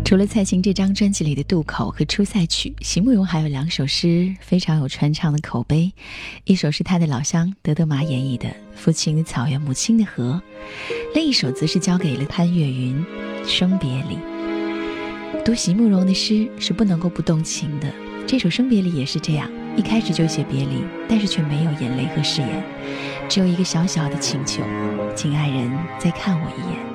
除了蔡琴这张专辑里的渡口和出塞曲，席慕容还有2首诗非常有传唱的口碑，一首是他的老乡德德玛演绎的《父亲的草原母亲的河》，另一首则是交给了潘越云《生别离》。读席慕容的诗是不能够不动情的，这首《生别离》也是这样，一开始就写别离，但是却没有眼泪和誓言，只有一个小小的请求，请爱人再看我一眼。